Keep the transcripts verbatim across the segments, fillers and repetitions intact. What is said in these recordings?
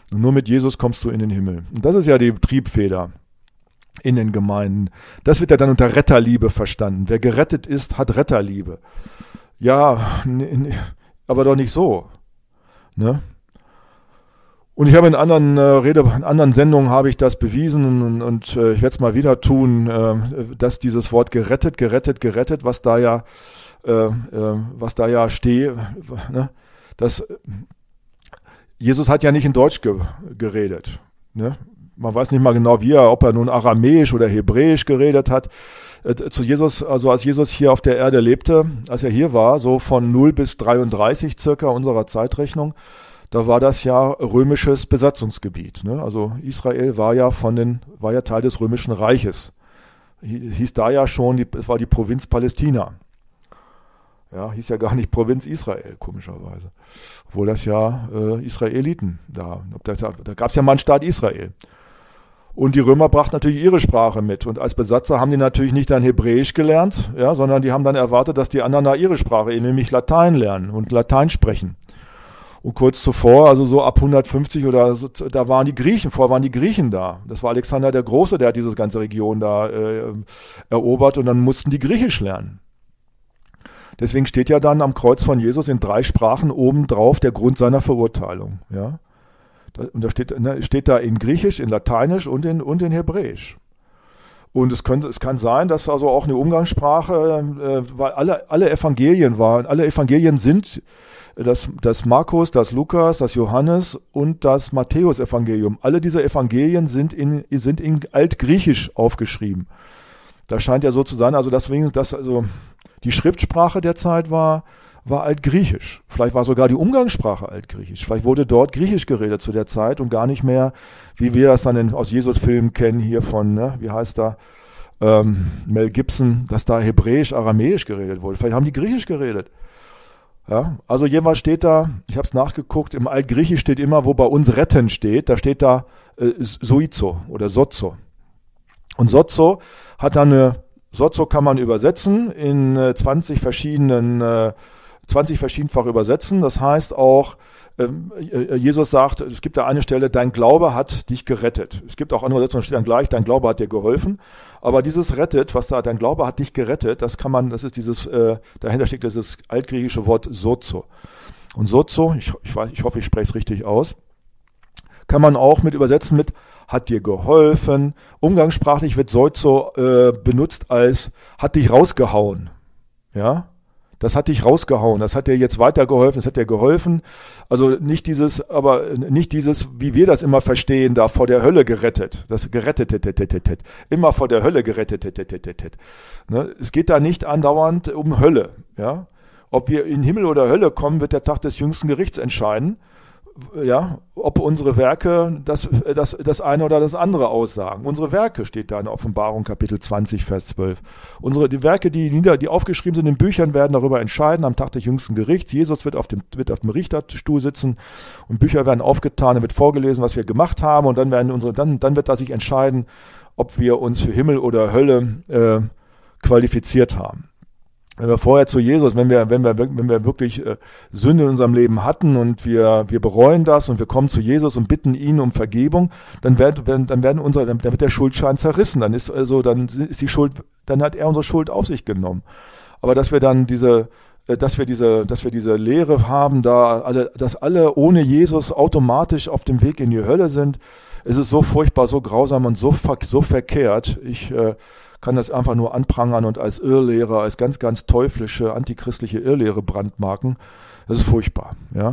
Und nur mit Jesus kommst du in den Himmel. Und das ist ja die Triebfeder in den Gemeinden. Das wird ja dann unter Retterliebe verstanden. Wer gerettet ist, hat Retterliebe. Ja, aber doch nicht so. Ne? Und ich habe in anderen äh, Rede, in anderen Sendungen habe ich das bewiesen und, und äh, ich werde es mal wieder tun, äh, dass dieses Wort gerettet, gerettet, gerettet, was da ja, äh, äh, was da ja steht, ne? dass Jesus hat ja nicht in Deutsch ge- geredet. Ne? Man weiß nicht mal genau, wie er, ob er nun Aramäisch oder Hebräisch geredet hat. Äh, zu Jesus, also als Jesus hier auf der Erde lebte, als er hier war, so von null bis dreiunddreißig circa unserer Zeitrechnung, da war das ja römisches Besatzungsgebiet. Ne? Also Israel war ja von den, war ja Teil des Römischen Reiches. Hieß da ja schon, die, es war die Provinz Palästina. Ja, hieß ja gar nicht Provinz Israel, komischerweise. Obwohl das ja äh, Israeliten da, das, da gab es ja mal einen Staat Israel. Und die Römer brachten natürlich ihre Sprache mit. Und als Besatzer haben die natürlich nicht dann Hebräisch gelernt, ja, sondern die haben dann erwartet, dass die anderen da ihre Sprache, nämlich Latein lernen und Latein sprechen. Und kurz zuvor, also so ab hundertfünfzig oder so, da waren die Griechen, vorher waren die Griechen da. Das war Alexander der Große, der hat diese ganze Region da äh, erobert und dann mussten die Griechisch lernen. Deswegen steht ja dann am Kreuz von Jesus in drei Sprachen obendrauf der Grund seiner Verurteilung. Ja? Und da steht, ne, steht da in Griechisch, in Lateinisch und in, und in Hebräisch. Und es, könnte, es kann sein, dass also auch eine Umgangssprache, äh, weil alle, alle Evangelien waren, alle Evangelien sind das, das Markus, das Lukas, das Johannes und das Matthäus-Evangelium. Alle diese Evangelien sind in, sind in Altgriechisch aufgeschrieben. Das scheint ja so zu sein, also deswegen, dass also die Schriftsprache der Zeit war, war Altgriechisch. Vielleicht war sogar die Umgangssprache Altgriechisch. Vielleicht wurde dort Griechisch geredet zu der Zeit und gar nicht mehr, wie wir das dann in, aus Jesus-Filmen kennen, hier von, ne, wie heißt da, ähm, Mel Gibson, dass da Hebräisch, Aramäisch geredet wurde. Vielleicht haben die Griechisch geredet. Ja, also jeweils steht da, ich habe es nachgeguckt, im Altgriechisch steht immer, wo bei uns retten steht, da steht da äh, soizo oder sozo. Und sozo hat dann eine, sozo kann man übersetzen in äh, zwanzig verschiedenen, äh, zwanzig verschiedenfach übersetzen. Das heißt auch, ähm, äh, Jesus sagt, es gibt da eine Stelle, dein Glaube hat dich gerettet. Es gibt auch andere Übersetzungen, da steht dann gleich, dein Glaube hat dir geholfen. Aber dieses rettet, was da, dein Glaube hat dich gerettet, das kann man, das ist dieses, äh, dahinter steckt dieses altgriechische Wort sozo. Und sozo, ich, ich, weiß, ich hoffe, ich spreche es richtig aus, kann man auch mit übersetzen mit hat dir geholfen. Umgangssprachlich wird sozo äh, benutzt als hat dich rausgehauen. Ja, das hat dich rausgehauen, das hat dir jetzt weitergeholfen, das hat dir geholfen. Also nicht dieses, aber nicht dieses, wie wir das immer verstehen, da vor der Hölle gerettet. Das gerettet, immer vor der Hölle gerettet. Ne? Es geht da nicht andauernd um Hölle. Ja? Ob wir in Himmel oder Hölle kommen, wird der Tag des jüngsten Gerichts entscheiden. Ja, ob unsere Werke das, das, das eine oder das andere aussagen. Unsere Werke steht da in Offenbarung Kapitel zwanzig, Vers zwölf. Unsere, die Werke, die, nieder, die aufgeschrieben sind in Büchern, werden darüber entscheiden am Tag des jüngsten Gerichts. Jesus wird auf dem, wird auf dem Richterstuhl sitzen und Bücher werden aufgetan, dann wird vorgelesen, was wir gemacht haben und dann, werden unsere, dann, dann wird da sich entscheiden, ob wir uns für Himmel oder Hölle äh, qualifiziert haben. Wenn wir vorher zu Jesus, wenn wir, wenn wir, wenn wir wirklich äh, Sünde in unserem Leben hatten und wir, wir bereuen das und wir kommen zu Jesus und bitten ihn um Vergebung, dann wird, dann werden unsere, dann wird der Schuldschein zerrissen. Dann ist also, dann ist die Schuld, dann hat er unsere Schuld auf sich genommen. Aber dass wir dann diese, äh, dass wir diese, dass wir diese Lehre haben, da alle, dass alle ohne Jesus automatisch auf dem Weg in die Hölle sind, es ist so furchtbar, so grausam und so, so verkehrt. Ich äh, kann das einfach nur anprangern und als Irrlehre, als ganz, ganz teuflische, antichristliche Irrlehre brandmarken. Das ist furchtbar, ja.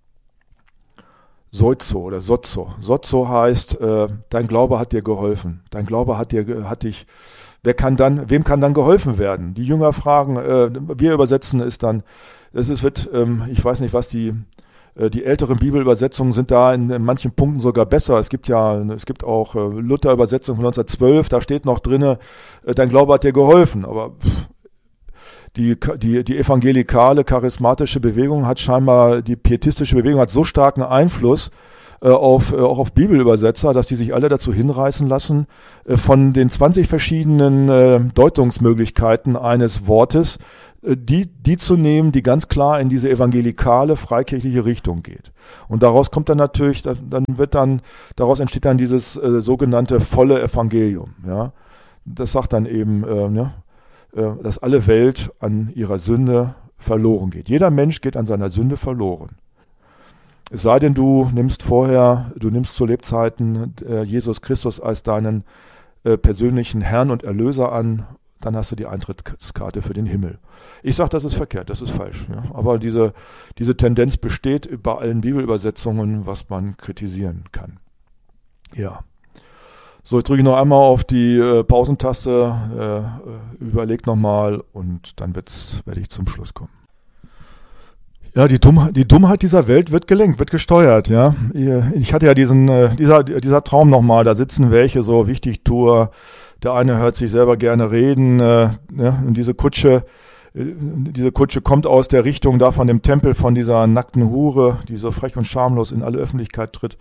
Sozo oder Sozo. Sozo heißt, äh, dein Glaube hat dir geholfen. Dein Glaube hat dir, hat dich, wer kann dann, wem kann dann geholfen werden? Die Jünger fragen, äh, wir übersetzen es dann, es ist, wird, ähm, ich weiß nicht, was die, Die älteren Bibelübersetzungen sind da in, in manchen Punkten sogar besser. Es gibt ja, es gibt auch äh, Luther-Übersetzung von neunzehnhundertzwölf, da steht noch drinne, äh, dein Glaube hat dir geholfen. Aber pff, die, die, die evangelikale, charismatische Bewegung hat scheinbar, die pietistische Bewegung hat so starken Einfluss äh, auf, äh, auch auf Bibelübersetzer, dass die sich alle dazu hinreißen lassen, äh, von den zwanzig verschiedenen äh, Deutungsmöglichkeiten eines Wortes die, die zu nehmen, die ganz klar in diese evangelikale, freikirchliche Richtung geht. Und daraus kommt dann natürlich, dann wird dann, daraus entsteht dann dieses äh, sogenannte volle Evangelium. Ja? Das sagt dann eben, äh, ne, äh, dass alle Welt an ihrer Sünde verloren geht. Jeder Mensch geht an seiner Sünde verloren. Es sei denn, du nimmst vorher, du nimmst zu Lebzeiten äh, Jesus Christus als deinen äh, persönlichen Herrn und Erlöser an, dann hast du die Eintrittskarte für den Himmel. Ich sage, das ist verkehrt, das ist falsch. Ja? Aber diese, diese Tendenz besteht bei allen Bibelübersetzungen, was man kritisieren kann. Ja. So, jetzt drücke ich noch einmal auf die äh, Pausentaste, äh, überleg nochmal und dann wird's, werde ich zum Schluss kommen. Ja, die, Dumm, die Dummheit dieser Welt wird gelenkt, wird gesteuert, ja. Ich hatte ja diesen, äh, dieser, dieser Traum nochmal, da sitzen welche so Wichtigtour, der eine hört sich selber gerne reden, äh, ja, und diese Kutsche, äh, diese Kutsche kommt aus der Richtung da von dem Tempel von dieser nackten Hure, die so frech und schamlos in alle Öffentlichkeit tritt.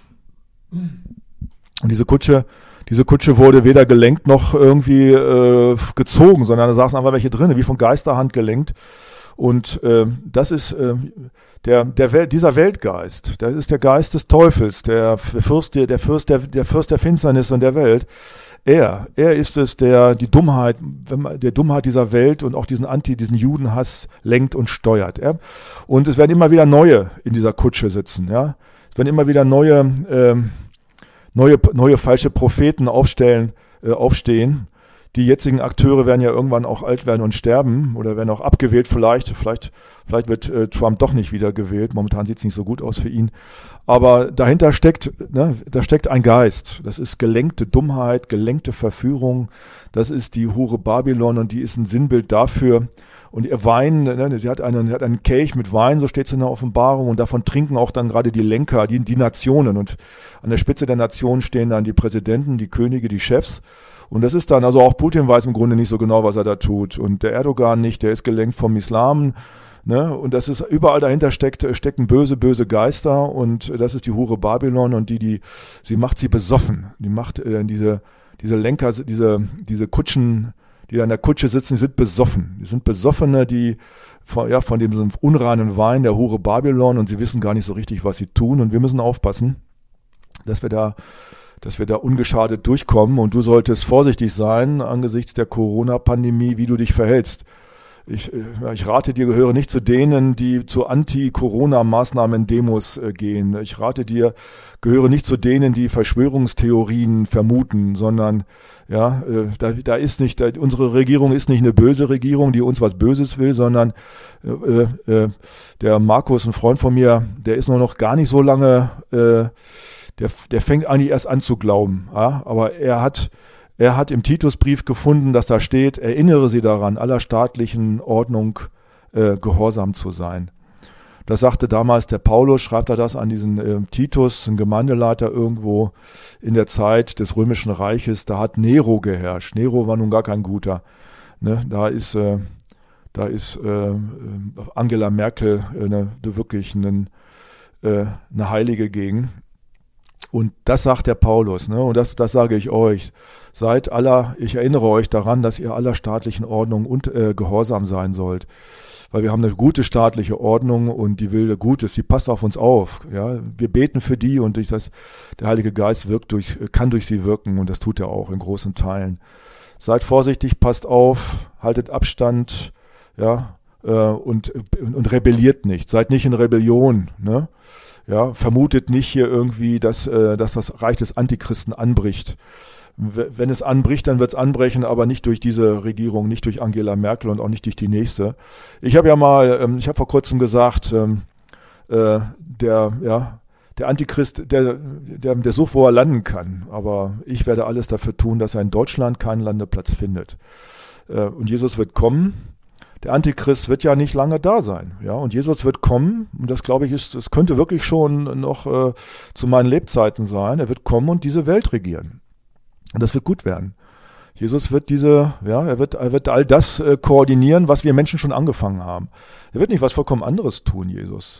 Und diese Kutsche, diese Kutsche wurde weder gelenkt noch irgendwie äh, gezogen, sondern da saßen einfach welche drin, wie von Geisterhand gelenkt. Und äh, das ist äh, der, der Welt, dieser Weltgeist, das ist der Geist des Teufels, der Fürst, der, der Fürst, der, der Fürst der Finsternis und der Welt. Er, er ist es, der die Dummheit, wenn man, der Dummheit dieser Welt und auch diesen Anti, diesen Judenhass lenkt und steuert. Ja? Und es werden immer wieder neue in dieser Kutsche sitzen. Ja? Es werden immer wieder neue, ähm, neue, neue falsche Propheten aufstellen, äh, aufstehen. Die jetzigen Akteure werden ja irgendwann auch alt werden und sterben oder werden auch abgewählt vielleicht. Vielleicht, vielleicht wird äh, Trump doch nicht wieder gewählt. Momentan sieht es nicht so gut aus für ihn. Aber dahinter steckt, ne, da steckt ein Geist. Das ist gelenkte Dummheit, gelenkte Verführung. Das ist die Hure Babylon und die ist ein Sinnbild dafür. Und ihr Wein, ne, sie hat einen, sie hat einen Kelch mit Wein, so steht es in der Offenbarung. Und davon trinken auch dann gerade die Lenker, die, die Nationen. Und an der Spitze der Nationen stehen dann die Präsidenten, die Könige, die Chefs. Und das ist dann, also auch Putin weiß im Grunde nicht so genau, was er da tut. Und der Erdogan nicht, der ist gelenkt vom Islam. Ne? Und das ist, überall dahinter steckt, stecken böse, böse Geister. Und das ist die Hure Babylon. Und die, die, sie macht sie besoffen. Die macht äh, diese, diese Lenker, diese, diese Kutschen, die da in der Kutsche sitzen, die sind besoffen. Die sind Besoffene, die von, ja, von dem unreinen Wein der Hure Babylon. Und sie wissen gar nicht so richtig, was sie tun. Und wir müssen aufpassen, dass wir da dass wir da ungeschadet durchkommen und du solltest vorsichtig sein angesichts der Corona-Pandemie, wie du dich verhältst. Ich, ich rate dir, gehöre nicht zu denen, die zu Anti-Corona-Maßnahmen-Demos äh, gehen. Ich rate dir, gehöre nicht zu denen, die Verschwörungstheorien vermuten, sondern ja, äh, da, da ist nicht, da, unsere Regierung ist nicht eine böse Regierung, die uns was Böses will, sondern äh, äh, der Markus, ein Freund von mir, der ist nur noch gar nicht so lange äh, Der, der fängt eigentlich erst an zu glauben, ja? Aber er hat, er hat im Titusbrief gefunden, dass da steht, erinnere sie daran, aller staatlichen Ordnung äh, gehorsam zu sein. Das sagte damals der Paulus, schreibt er das an diesen äh, Titus, ein Gemeindeleiter irgendwo in der Zeit des Römischen Reiches, da hat Nero geherrscht. Nero war nun gar kein guter. Ne? Da ist, äh, da ist äh, Angela Merkel äh, ne, wirklich einen, äh, eine Heilige gegen. Und das sagt der Paulus, ne? Und das, das sage ich euch. Seid aller, ich erinnere euch daran, dass ihr aller staatlichen Ordnung und äh, gehorsam sein sollt. Weil wir haben eine gute staatliche Ordnung und die will Gutes, die passt auf uns auf. Ja? Wir beten für die und durch das, der Heilige Geist wirkt durch, kann durch sie wirken und das tut er auch in großen Teilen. Seid vorsichtig, passt auf, haltet Abstand, ja, äh, und, und rebelliert nicht. Seid nicht in Rebellion, ne? Ja, vermutet nicht hier irgendwie, dass, äh, dass das Reich des Antichristen anbricht. W- wenn es anbricht, dann wird es anbrechen, aber nicht durch diese Regierung, nicht durch Angela Merkel und auch nicht durch die nächste. Ich habe ja mal, ähm, ich habe vor kurzem gesagt, ähm, äh, der, ja, der Antichrist, der, der, der sucht, wo er landen kann. Aber ich werde alles dafür tun, dass er in Deutschland keinen Landeplatz findet. Äh, und Jesus wird kommen. Der Antichrist wird ja nicht lange da sein, ja, und Jesus wird kommen, und das glaube ich ist, das könnte wirklich schon noch äh, zu meinen Lebzeiten sein, er wird kommen und diese Welt regieren. Und das wird gut werden. Jesus wird diese, ja, er wird, er wird all das äh, koordinieren, was wir Menschen schon angefangen haben. Er wird nicht was vollkommen anderes tun, Jesus.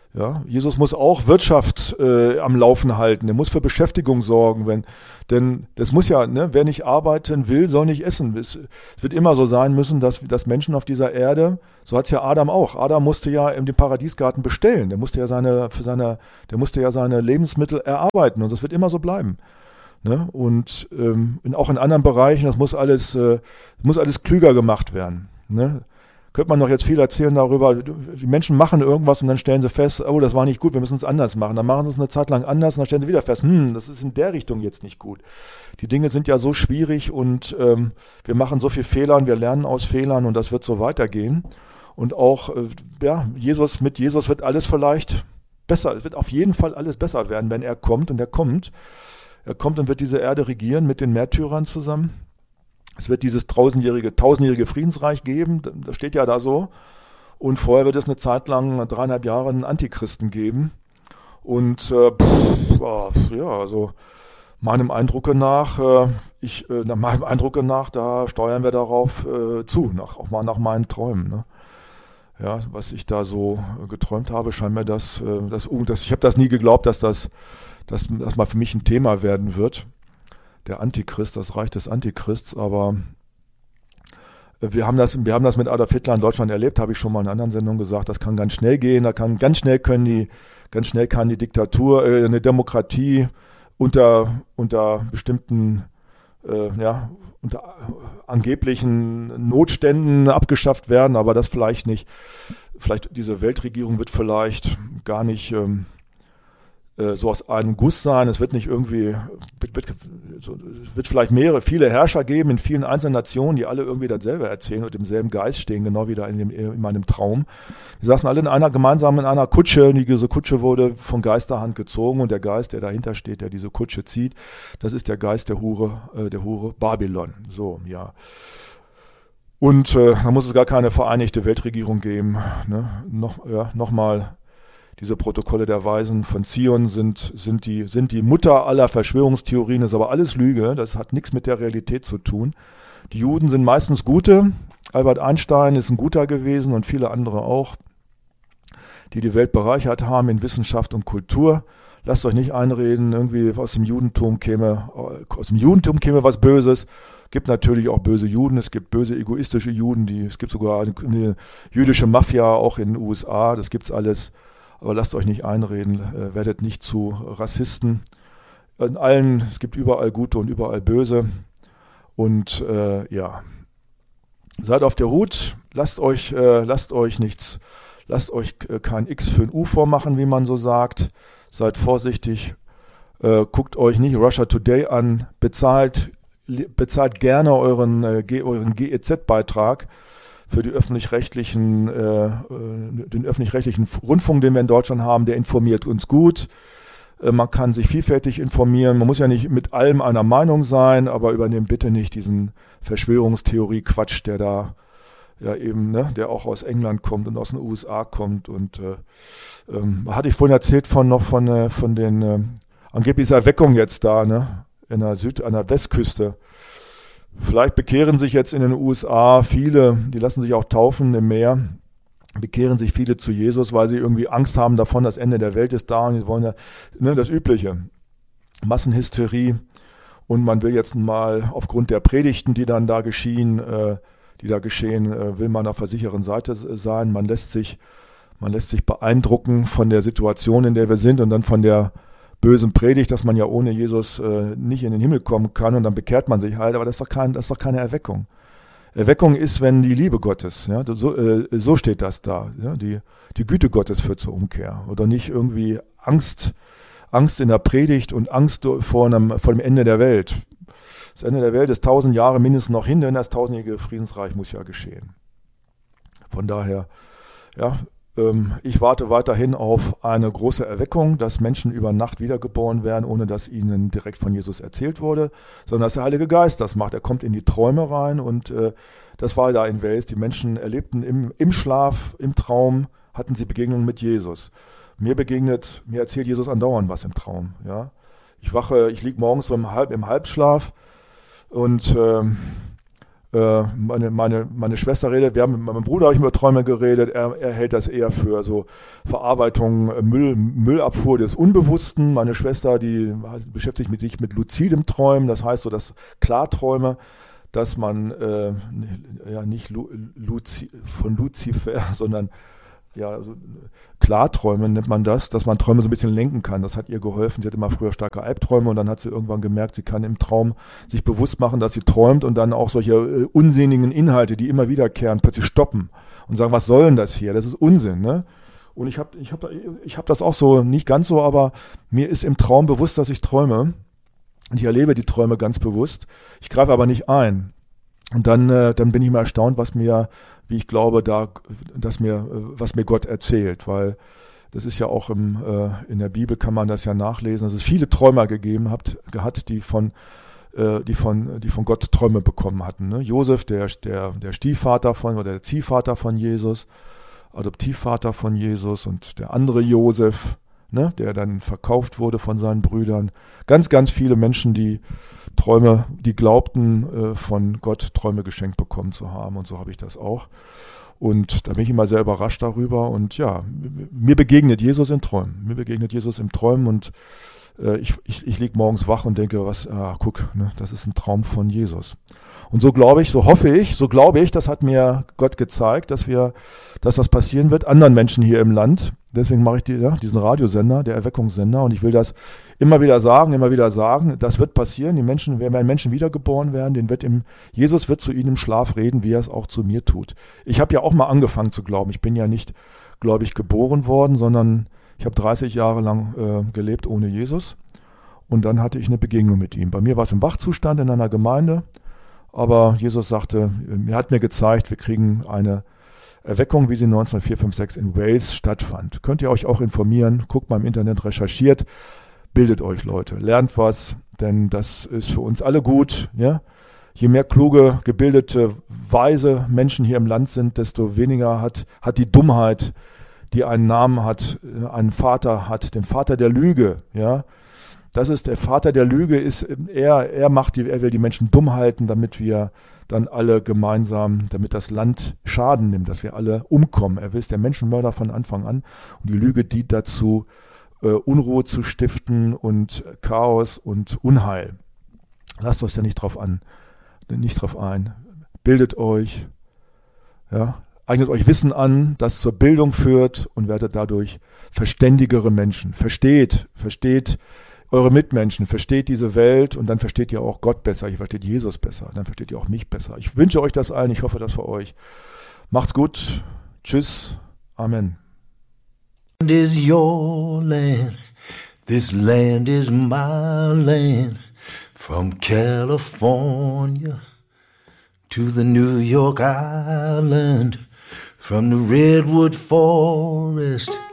Ja, Jesus muss auch Wirtschaft äh, am Laufen halten. Er muss für Beschäftigung sorgen, wenn, denn das muss ja, ne, wer nicht arbeiten will, soll nicht essen. Es, es wird immer so sein müssen, dass, dass Menschen auf dieser Erde, so hat es ja Adam auch. Adam musste ja in dem Paradiesgarten bestellen. Der musste ja seine, für seine, der musste ja seine Lebensmittel erarbeiten und das wird immer so bleiben. Ne? Und ähm, auch in anderen Bereichen, das muss alles, äh, muss alles klüger gemacht werden. Ne? Könnte man noch jetzt viel erzählen darüber, die Menschen machen irgendwas und dann stellen sie fest, oh, das war nicht gut, wir müssen es anders machen. Dann machen sie es eine Zeit lang anders und dann stellen sie wieder fest, hm, das ist in der Richtung jetzt nicht gut. Die Dinge sind ja so schwierig und ähm, wir machen so viel Fehler und wir lernen aus Fehlern und das wird so weitergehen. Und auch, äh, ja, Jesus, mit Jesus wird alles vielleicht besser, es wird auf jeden Fall alles besser werden, wenn er kommt und er kommt. Er kommt und wird diese Erde regieren mit den Märtyrern zusammen. Es wird dieses tausendjährige, tausendjährige Friedensreich geben, das steht ja da so. Und vorher wird es eine Zeit lang, dreieinhalb Jahre, einen Antichristen geben. Und äh, pff, ja, also meinem Eindrucke nach, äh, ich, äh, nach meinem Eindrucke nach, da steuern wir darauf äh, zu, nach, auch mal nach meinen Träumen. Ne? Ja, was ich da so äh, geträumt habe, scheint mir das, äh, das, uh, das ich habe das nie geglaubt, dass das, dass das mal für mich ein Thema werden wird. Der Antichrist, das Reich des Antichrists, aber wir haben das, wir haben das mit Adolf Hitler in Deutschland erlebt, habe ich schon mal in einer anderen Sendung gesagt, das kann ganz schnell gehen, da kann ganz schnell können die, ganz schnell kann die Diktatur, äh, eine Demokratie unter, unter bestimmten, äh, ja, unter angeblichen Notständen abgeschafft werden, aber das vielleicht nicht, vielleicht diese Weltregierung wird vielleicht gar nicht, ähm, so aus einem Guss sein, es wird nicht irgendwie, wird, wird, so, es wird vielleicht mehrere, viele Herrscher geben in vielen einzelnen Nationen, die alle irgendwie dasselbe erzählen und im selben Geist stehen, genau wie da in, dem, in meinem Traum. Die saßen alle in einer, gemeinsam in einer Kutsche und diese Kutsche wurde von Geisterhand gezogen und der Geist, der dahinter steht, der diese Kutsche zieht, das ist der Geist der Hure, äh, der Hure Babylon. So, ja. Und äh, da muss es gar keine vereinigte Weltregierung geben. Ne? Noch, ja, nochmal. Diese Protokolle der Weisen von Zion sind, sind, die, sind die Mutter aller Verschwörungstheorien, das ist aber alles Lüge, das hat nichts mit der Realität zu tun. Die Juden sind meistens Gute, Albert Einstein ist ein Guter gewesen und viele andere auch, die die Welt bereichert haben in Wissenschaft und Kultur. Lasst euch nicht einreden, irgendwie aus dem Judentum käme, aus dem Judentum käme was Böses. Es gibt natürlich auch böse Juden, es gibt böse egoistische Juden, die, es gibt sogar eine, eine jüdische Mafia auch in den U S A, das gibt's alles. Aber lasst euch nicht einreden, äh, werdet nicht zu Rassisten. In allen, es gibt überall Gute und überall Böse. Und äh, ja, seid auf der Hut, lasst euch, äh, lasst euch nichts, lasst euch äh, kein X für ein U vormachen, wie man so sagt. Seid vorsichtig, äh, guckt euch nicht Russia Today an, bezahlt, bezahlt gerne euren, äh, G, euren G E Z-Beitrag. Für die öffentlich-rechtlichen, äh, den öffentlich-rechtlichen Rundfunk, den wir in Deutschland haben, der informiert uns gut. Äh, man kann sich vielfältig informieren. Man muss ja nicht mit allem einer Meinung sein, aber übernehmt bitte nicht diesen Verschwörungstheorie-Quatsch, der da ja eben, ne, der auch aus England kommt und aus den U S A kommt. Und äh, ähm, hatte ich vorhin erzählt von noch von äh, von den äh, angeblich ist Erweckung jetzt da, ne, in der Süd, an der Westküste. Vielleicht bekehren sich jetzt in den U S A viele, die lassen sich auch taufen im Meer, bekehren sich viele zu Jesus, weil sie irgendwie Angst haben davon, das Ende der Welt ist da und sie wollen ja, ne, das Übliche, Massenhysterie und man will jetzt mal aufgrund der Predigten, die dann da geschehen, äh, die da geschehen, äh, will man auf der sicheren Seite sein, man lässt sich, man lässt sich beeindrucken von der Situation, in der wir sind und dann von der bösen Predigt, dass man ja ohne Jesus äh, nicht in den Himmel kommen kann und dann bekehrt man sich halt, aber das ist doch, kein, das ist doch keine Erweckung. Erweckung ist, wenn die Liebe Gottes, ja, so, äh, so steht das da, ja, die, die Güte Gottes führt zur Umkehr oder nicht irgendwie Angst, Angst in der Predigt und Angst vor, einem, vor dem Ende der Welt. Das Ende der Welt ist tausend Jahre mindestens noch hin, denn das tausendjährige Friedensreich muss ja geschehen. Von daher, ja, ich warte weiterhin auf eine große Erweckung, dass Menschen über Nacht wiedergeboren werden, ohne dass ihnen direkt von Jesus erzählt wurde, sondern dass der Heilige Geist das macht. Er kommt in die Träume rein und äh, das war da in Wales. Die Menschen erlebten im, im Schlaf, im Traum, hatten sie Begegnungen mit Jesus. Mir begegnet, mir erzählt Jesus andauernd was im Traum. Ja? Ich wache, ich liege morgens so im, Halb, im Halbschlaf und ähm, Äh, meine, meine, meine Schwester redet, wir haben mit meinem Bruder habe ich über Träume geredet, er, er hält das eher für so Verarbeitung, Müll, Müllabfuhr des Unbewussten. Meine Schwester, die beschäftigt mit sich mit luzidem Träumen, das heißt so, dass Klarträume, dass man äh, ja nicht Lu, Luzi, von Luzifer, sondern ja, also Klarträume nennt man das, dass man Träume so ein bisschen lenken kann. Das hat ihr geholfen. Sie hatte immer früher starke Albträume und dann hat sie irgendwann gemerkt, sie kann im Traum sich bewusst machen, dass sie träumt und dann auch solche äh, unsinnigen Inhalte, die immer wiederkehren, plötzlich stoppen und sagen, was soll denn das hier? Das ist Unsinn, ne? Und ich habe ich hab, ich hab das auch so, nicht ganz so, aber mir ist im Traum bewusst, dass ich träume. Und ich erlebe die Träume ganz bewusst. Ich greife aber nicht ein. Und dann, äh, dann bin ich mal erstaunt, was mir, wie ich glaube, da, dass mir, was mir Gott erzählt, weil das ist ja auch im, äh, in der Bibel kann man das ja nachlesen, dass es viele Träumer gegeben hat, gehabt, die von, äh, die von, die von Gott Träume bekommen hatten. Ne? Josef, der, der, der Stiefvater von oder der Ziehvater von Jesus, Adoptivvater von Jesus und der andere Josef, ne, der dann verkauft wurde von seinen Brüdern. Ganz, ganz viele Menschen, die Träume, die glaubten, äh, von Gott Träume geschenkt bekommen zu haben. Und so habe ich das auch. Und da bin ich immer sehr überrascht darüber. Und ja, mir begegnet Jesus in Träumen. Mir begegnet Jesus im Träumen und äh, ich, ich, ich liege morgens wach und denke, was, ah, guck, ne, das ist ein Traum von Jesus. Und so glaube ich, so hoffe ich, so glaube ich, das hat mir Gott gezeigt, dass wir, dass das passieren wird, anderen Menschen hier im Land. Deswegen mache ich die, ja, diesen Radiosender, der Erweckungssender, und ich will das immer wieder sagen, immer wieder sagen, das wird passieren, die Menschen, werden Menschen wiedergeboren werden, den wird im, Jesus wird zu ihnen im Schlaf reden, wie er es auch zu mir tut. Ich habe ja auch mal angefangen zu glauben, ich bin ja nicht gläubig geboren worden, sondern ich habe dreißig Jahre lang äh, gelebt ohne Jesus und dann hatte ich eine Begegnung mit ihm. Bei mir war es im Wachzustand in einer Gemeinde, aber Jesus sagte, er hat mir gezeigt, wir kriegen eine Erweckung, wie sie neunzehnhundertvierundfünfzig in Wales stattfand. Könnt ihr euch auch informieren, guckt mal im Internet, recherchiert, bildet euch Leute, lernt was, denn das ist für uns alle gut. Ja? Je mehr kluge, gebildete, weise Menschen hier im Land sind, desto weniger hat, hat die Dummheit, die einen Namen hat, einen Vater hat, den Vater der Lüge. Ja? Das ist der Vater der Lüge, ist er, er macht die, er will die Menschen dumm halten, damit wir dann alle gemeinsam, damit das Land Schaden nimmt, dass wir alle umkommen. Er ist der Menschenmörder von Anfang an und die Lüge dient dazu, äh, Unruhe zu stiften und Chaos und Unheil. Lasst euch ja nicht drauf an, nicht drauf ein. Bildet euch, ja, eignet euch Wissen an, das zur Bildung führt und werdet dadurch verständigere Menschen. Versteht, versteht eure Mitmenschen, versteht diese Welt und dann versteht ihr auch Gott besser, ihr versteht Jesus besser, dann versteht ihr auch mich besser. Ich wünsche euch das allen, ich hoffe das für euch. Macht's gut, tschüss, Amen. This is your land, this land is my land, from California to the New York Island, from the Redwood Forest